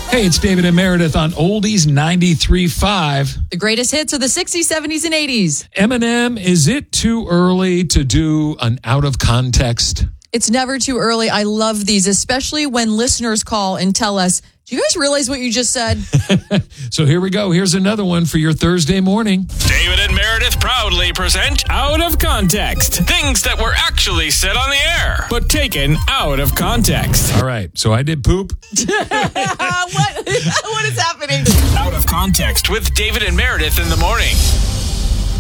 Hey, it's David and Meredith on Oldies 93.5. The greatest hits of the 60s, 70s, and 80s. Eminem, is it too early to do an out of context? It's never too early. I love these, especially when listeners call and tell us, do you guys realize what you just said? So here we go. Here's another one for your Thursday morning. David and Meredith proudly present Out of Context. Things that were actually said on the air, but taken out of context. All right. So I did poop. What is happening? Out of Context with David and Meredith in the morning.